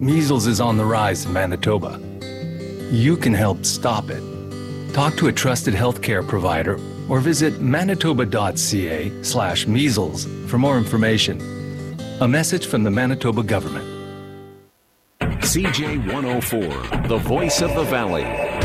Measles is on the rise in Manitoba. You can help stop it. Talk to a trusted healthcare provider or visit manitoba.ca/measles for more information. A message from the Manitoba government. CJ104, the voice of the valley.